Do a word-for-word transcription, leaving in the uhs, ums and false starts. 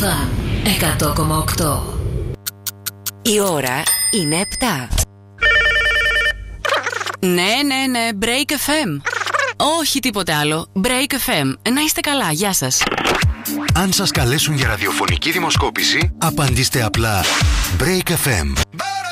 Αλφα εκατό κόμμα οκτώ. Η ώρα είναι επτά. Ναι, ναι, ναι, Break εφ εμ. Όχι τίποτε άλλο. Break εφ εμ. Να είστε καλά, γεια σας. Αν σας καλέσουν για ραδιοφωνική δημοσκόπηση, απαντήστε απλά Break εφ εμ.